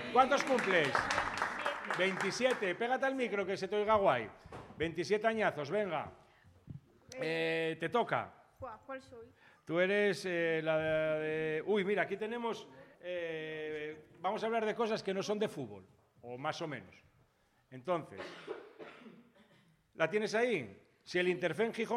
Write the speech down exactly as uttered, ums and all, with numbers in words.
¿Cuántos cumples? veintisiete. Pégate al micro que se te oiga guay. veintisiete añazos, venga. Eh, te toca. ¿Cuál soy? Tú eres eh, la de... Uy, mira, aquí tenemos... Eh, vamos a hablar de cosas que no son de fútbol, o más o menos. Entonces, ¿la tienes ahí? Si el Interfen Gijón